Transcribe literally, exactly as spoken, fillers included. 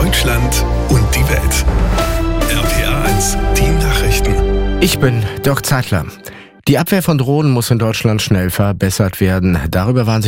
Deutschland und die Welt. R P A eins, die Nachrichten. Ich bin Dirk Zeitler. Die Abwehr von Drohnen muss in Deutschland schnell verbessert werden. Darüber waren sich